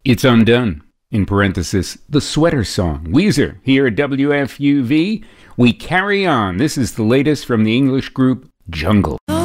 It's Undone, in parenthesis, the Sweater Song. Weezer, here at WFUV. We carry on. This is the latest from the English group Jungle.